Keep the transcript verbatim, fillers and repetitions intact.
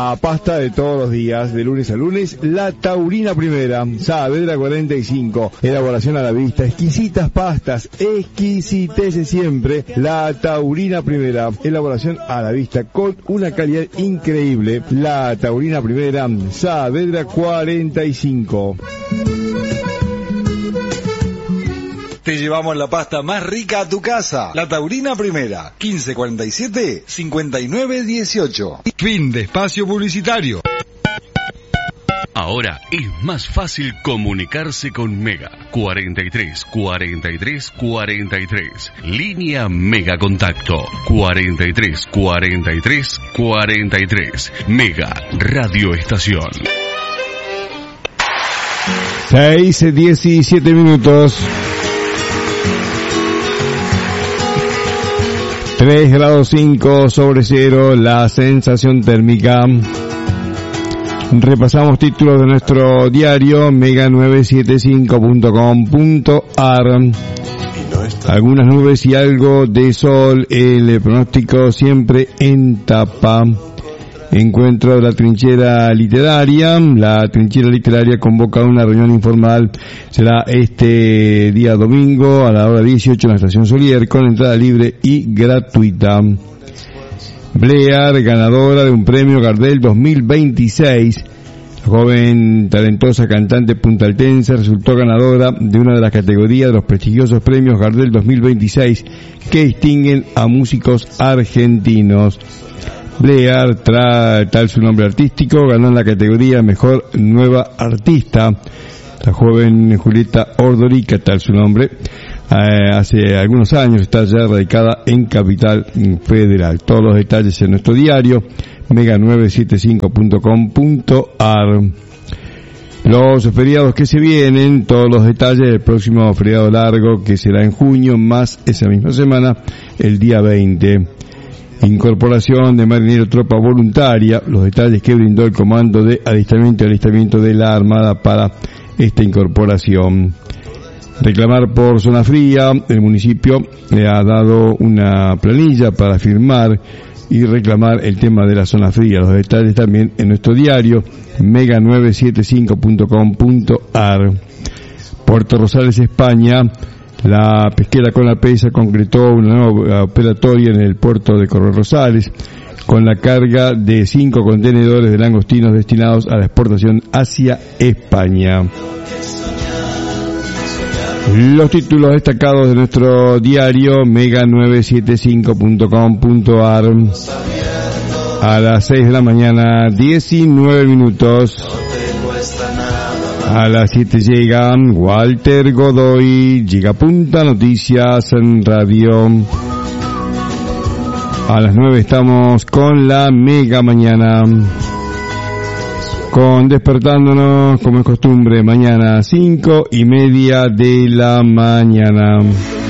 A pasta de todos los días, de lunes a lunes, la Taurina Primera, Saavedra cuarenta y cinco, elaboración a la vista, exquisitas pastas, exquisitece siempre, la Taurina Primera, elaboración a la vista con una calidad increíble, la Taurina Primera, Saavedra cuarenta y cinco. Te llevamos la pasta más rica a tu casa. La Taurina Primera, quince cuarenta y siete, cincuenta y nueve dieciocho. Fin de espacio publicitario. Ahora es más fácil comunicarse con Mega. cuarenta y tres, cuarenta y tres, cuarenta y tres. Línea Mega Contacto. cuarenta y tres, cuarenta y tres, cuarenta y tres. Mega Radio Estación. seis, diecisiete minutos. tres grados cinco sobre cero, la sensación térmica. Repasamos títulos de nuestro diario mega nueve siete cinco punto com punto a r. Algunas nubes y algo de sol, el pronóstico siempre en tapa. Encuentro de la trinchera literaria. La trinchera literaria convoca una reunión informal. Será este día domingo a la hora dieciocho en la estación Solier, con entrada libre y gratuita. Blear, ganadora de un premio Gardel dos mil veintiséis. La joven talentosa cantante puntaltense resultó ganadora de una de las categorías de los prestigiosos premios Gardel dos mil veintiséis que distinguen a músicos argentinos. Blear, tra, tal su nombre artístico, ganó en la categoría Mejor Nueva Artista. La joven Julieta Ordorica, tal su nombre, eh, hace algunos años está ya radicada en Capital Federal. Todos los detalles en nuestro diario mega nueve siete cinco punto com punto a r. Los feriados que se vienen, todos los detalles del próximo feriado largo que será en junio, más esa misma semana, el día veinte. Incorporación de marinero tropa voluntaria, los detalles que brindó el comando de adiestramiento y alistamiento de la Armada para esta incorporación. Reclamar por zona fría, el municipio le ha dado una planilla para firmar y reclamar el tema de la zona fría. Los detalles también en nuestro diario mega nueve siete cinco punto com punto a r. Puerto Rosales, España. La pesquera con la pesa concretó una nueva operatoria en el puerto de Coronel Rosales con la carga de cinco contenedores de langostinos destinados a la exportación hacia España. Los títulos destacados de nuestro diario mega nueve siete cinco punto com punto a r. A las seis de la mañana, diecinueve minutos. A las siete llegan Walter Godoy, llega Punta Noticias en Radio. A las nueve estamos con la Mega Mañana. Con Despertándonos, como es costumbre, mañana cinco y media de la mañana.